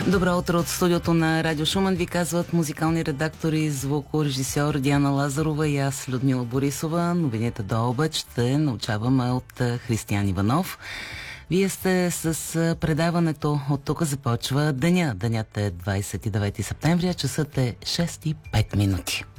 Добро утро от студиото на Радио Шумен, ви казват музикални редактори, звукорежисьор Диана Лазарова и аз, Людмила Борисова. Новините до обед ще научаваме от Християн Иванов. Вие сте с предаването "От тук започва деня". Денят е 29 септември, а часът е 6:05.